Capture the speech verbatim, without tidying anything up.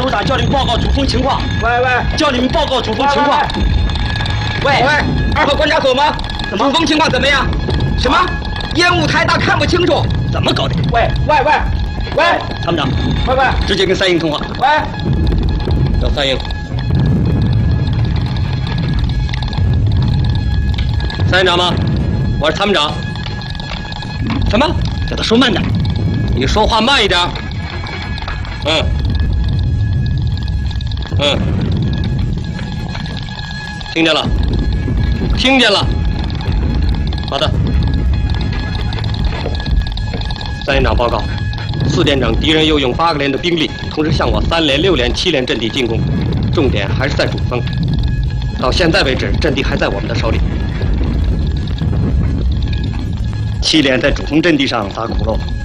首长叫你们报告主峰情况。 喂喂， 叫你们报告主峰情况。 喂喂，二号关闸口吗？主峰情况怎么样？什么？烟雾太大，看不清楚。 怎么搞的？ 喂喂喂喂， 参谋长， 喂喂， 直接跟三营通话。 喂， 叫三营。三营长吗？我是参谋长。什么？叫他说慢点。你说话慢一点。嗯。嗯。听见了。听见了。好的。三营长报告，四连长，敌人又用八个连的兵力，同时向我三连、六连、七连阵地进攻，重点还是在主峰。到现在为止，阵地还在我们的手里。七连在主峰阵地上打苦肉，